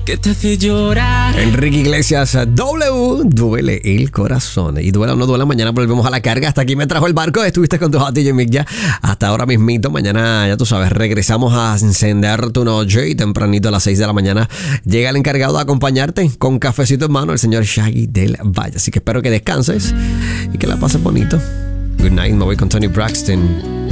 que te hace llorar. Enrique Iglesias, W, duele el corazón. Y duela o no duela, mañana volvemos a la carga. Hasta aquí me trajo el barco. Estuviste con tu Hot DJ Mick ya hasta ahora mismito. Mañana, ya tú sabes, regresamos a encender tu noche. Y tempranito a las 6 de la mañana llega el encargado de acompañarte con cafecito en mano, el señor Shaggy del Valle. Así que espero que descanses y que la pases bonito. Good night, me voy con Tony Braxton.